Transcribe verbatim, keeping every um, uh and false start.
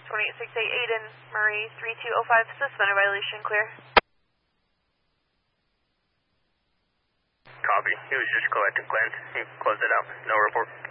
one eight six eight Aiden, Murray three two oh five, suspended violation, clear. Copy. He was just collecting claims. He closed it out. No report.